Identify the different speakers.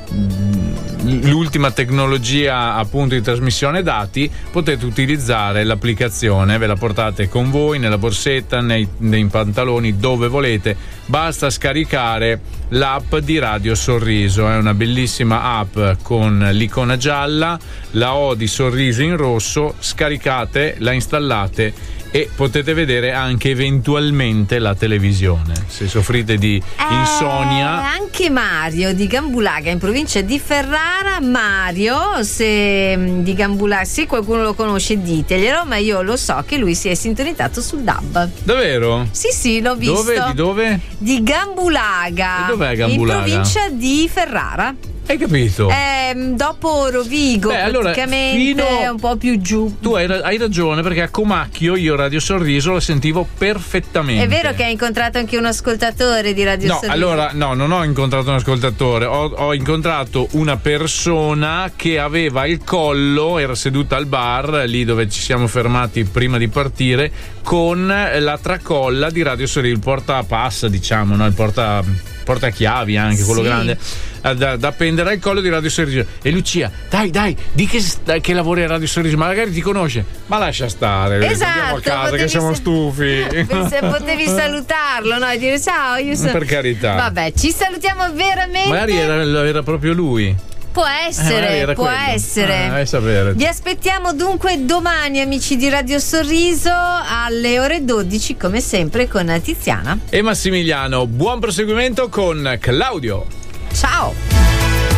Speaker 1: l'ultima tecnologia appunto di trasmissione dati, potete utilizzare l'applicazione, ve la portate con voi nella borsetta, nei pantaloni, dove volete, basta scaricare l'app di Radio Sorriso. È una bellissima app con l'icona gialla, la O di Sorriso in rosso, scaricate, la installate e potete vedere anche eventualmente la televisione se soffrite di insonnia.
Speaker 2: Anche Mario di Gambulaga in provincia di Ferrara. Mario, se di Gambulaga, se qualcuno lo conosce diteglielo, ma io lo so che lui si è sintonizzato sul DAB.
Speaker 1: Davvero?
Speaker 2: Sì, l'ho visto.
Speaker 1: Dove? Di dove?
Speaker 2: Di Gambulaga.
Speaker 1: E dov'è Gambulaga?
Speaker 2: In provincia di Ferrara.
Speaker 1: Hai capito?
Speaker 2: Dopo Rovigo, praticamente allora, un po' più giù.
Speaker 1: Tu hai ragione, perché a Comacchio io Radio Sorriso la sentivo perfettamente.
Speaker 2: È vero che hai incontrato anche un ascoltatore di Radio Sorriso?
Speaker 1: Allora, no, non ho incontrato un ascoltatore, ho incontrato una persona che aveva il collo, era seduta al bar, lì dove ci siamo fermati prima di partire, con la tracolla di Radio Sorriso, il portapassa, diciamo, no? Il portachiavi anche, quello grande, da appendere al collo di Radio Sorriso. E Lucia, dai, di che lavori a Radio Sorriso, magari ti conosce, ma lascia stare, andiamo a casa che siamo stufi.
Speaker 2: Se potevi salutarlo, no? E dire ciao, io sono...
Speaker 1: Per carità.
Speaker 2: Vabbè, ci salutiamo veramente.
Speaker 1: Magari era proprio lui.
Speaker 2: Può essere.
Speaker 1: Sapere.
Speaker 2: Vi aspettiamo dunque domani, amici di Radio Sorriso, alle ore 12, come sempre, con Tiziana
Speaker 1: e Massimiliano. Buon proseguimento con Claudio.
Speaker 2: Ciao.